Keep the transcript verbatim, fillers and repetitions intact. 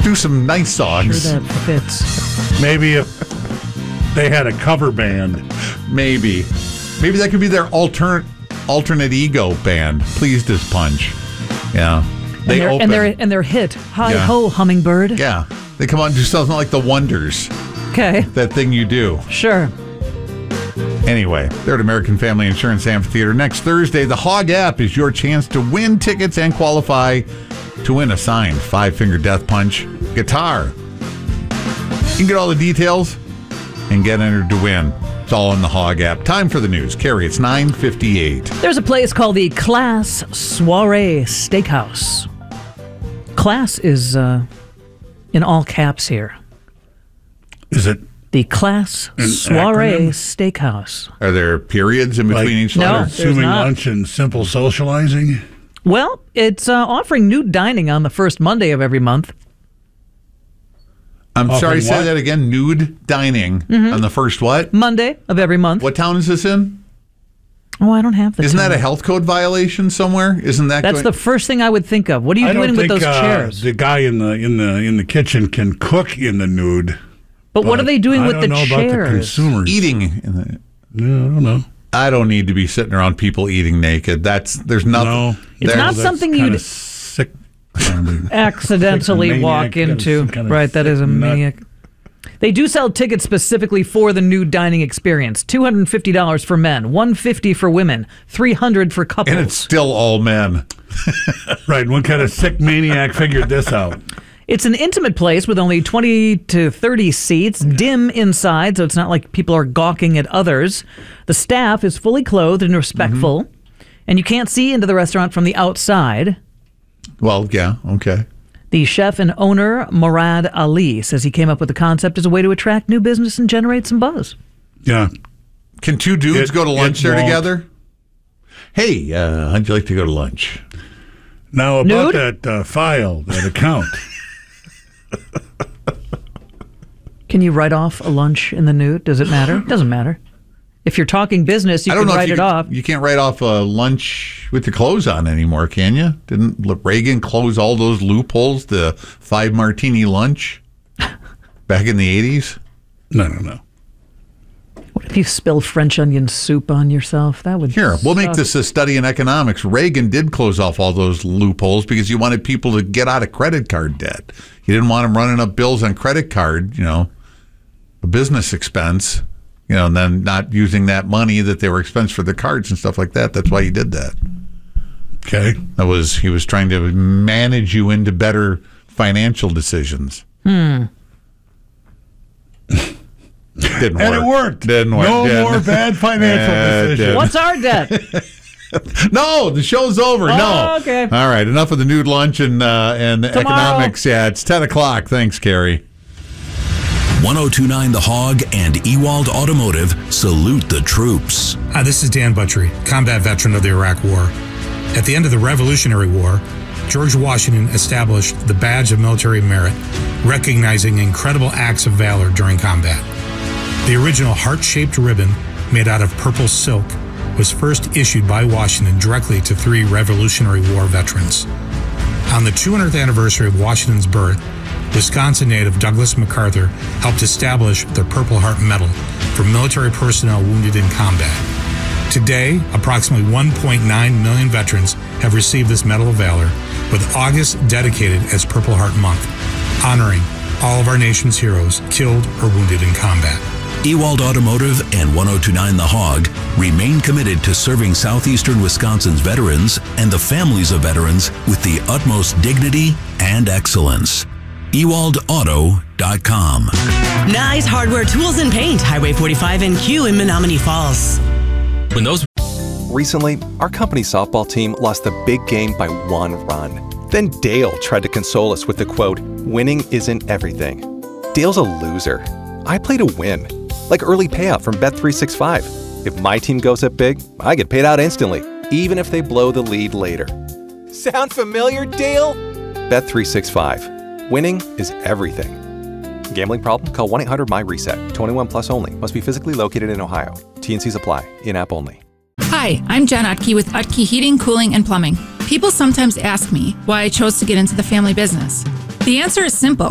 do some nice songs. Sure that fits. Maybe if they had a cover band. Maybe. Maybe that could be their alternate alternate ego band. Pleased as Punch. Yeah. They and their, open. and their and their hit, Hi Yeah. Ho Hummingbird. Yeah. They come on and do something like The Wonders. Okay. That thing you do. Sure. Anyway, they're at American Family Insurance Amphitheater next Thursday. The Hog app is your chance to win tickets and qualify to win a signed Five Finger Death Punch guitar. You can get all the details and get entered to win. It's all in the Hog app. Time for the news. Carrie, it's nine fifty-eight. There's a place called the Class Soiree Steakhouse. Class is uh, in all caps here. Is it? The Class An Soiree acronym? Steakhouse. Are there periods in between Like- each No. letter? There's Assuming not. lunch and simple socializing? Well, it's uh, offering nude dining on the first Monday of every month. I'm Offering sorry, say what? that again. Nude dining Mm-hmm. on the first what? Monday of every month. What town is this in? Oh, I don't have the Isn't that a time. health code violation somewhere? Isn't that That's going- the first thing I would think of. What are you I don't doing with think those uh, chairs? the guy in the in the in the kitchen can cook in the nude. But what are they doing I with don't the know about the chairs? consumers. eating? In the, No, I don't know. I don't need to be sitting around people eating naked. That's there's nothing. No, It's there- not that's something kinda you'd- sick. sounding. Accidentally Maniac, walk that is into. some kind of Right, that is a sick nut. maniac. They do sell tickets specifically for the nude dining experience. two hundred fifty dollars for men, one hundred fifty dollars for women, three hundred dollars for couples. and it's still all men. Right, what kind of sick maniac figured this out? It's an intimate place with only twenty to thirty seats, dim inside, so it's not like people are gawking at others. The staff is fully clothed and respectful, and you can't see into the restaurant from the outside. Well, yeah, okay. The chef and owner, Murad Ali, says he came up with the concept as a way to attract new business and generate some buzz. Yeah. Can two dudes It- go to lunch it there won't. together? Hey, uh, how'd you like to go to lunch? Now about Nude? that uh, file, that account. Can you write off a lunch in the nude? Does it matter? Doesn't matter. If you're talking business, you I don't can know write if you it can- off. You can't write off a lunch with the clothes on anymore, can you? Didn't Reagan close all those loopholes to five martini lunch back in the eighties? No, no, no. What if you spill French onion soup on yourself? That would Here, we'll make suck. this a study in economics. Reagan did close off all those loopholes because you wanted people to get out of credit card debt. You didn't want them running up bills on credit card, you know, a business expense, you know, and then not using that money that they were expense for the cards and stuff like that. That's why he did that. Okay. That was he was trying to manage you into better financial decisions. Hmm. Didn't And work. it worked. Didn't work. No Didn't. more bad financial Uh, decisions. didn't. What's our debt? No, the show's over. Oh, no. okay. All right. Enough of the nude lunch and uh, and Tomorrow. economics. Yeah, it's ten o'clock. Thanks, Carrie. ten twenty-nine The Hog and Ewald Automotive salute the troops. Hi, this is Dan Butchery, combat veteran of the Iraq War. At the end of the Revolutionary War, George Washington established the Badge of Military Merit, recognizing incredible acts of valor during combat. The original heart-shaped ribbon, made out of purple silk, was first issued by Washington directly to three Revolutionary War veterans. On the two hundredth anniversary of Washington's birth, Wisconsin native Douglas MacArthur helped establish the Purple Heart Medal for military personnel wounded in combat. Today, approximately one point nine million veterans have received this Medal of Valor, with August dedicated as Purple Heart Month, honoring all of our nation's heroes killed or wounded in combat. Ewald Automotive and ten twenty-nine The Hog remain committed to serving southeastern Wisconsin's veterans and the families of veterans with the utmost dignity and excellence. Ewald Auto dot com. Nice hardware, tools, and paint. Highway forty-five and Q in Menominee Falls. When those Recently, our company softball team lost the big game by one run. Then Dale tried to console us with the quote, "Winning isn't everything." Dale's a loser. I play to win. Like early payout from Bet three sixty-five. If my team goes up big, I get paid out instantly, even if they blow the lead later. Sound familiar, Dale? Bet three sixty-five. Winning is everything. Gambling problem? Call one eight hundred M Y reset. twenty-one plus only. Must be physically located in Ohio. T and Cs apply. In-app only. Hi, I'm Jen Utke with Utke Heating, Cooling, and Plumbing. People sometimes ask me why I chose to get into the family business. The answer is simple.